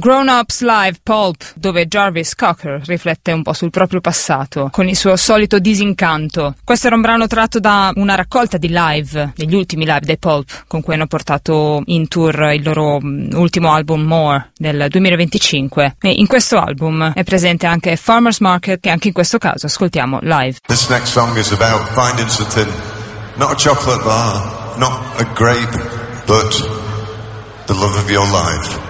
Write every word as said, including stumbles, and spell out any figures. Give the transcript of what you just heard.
Grown Ups Live Pulp, dove Jarvis Cocker riflette un po' sul proprio passato con il suo solito disincanto. Questo era un brano tratto da una raccolta di live, degli ultimi live dei Pulp, con cui hanno portato in tour il loro ultimo album More del duemilaventicinque. E in questo album è presente anche Farmer's Market, che anche in questo caso ascoltiamo live. This next song is about finding something, not a chocolate bar, not a grape, but the love of your life.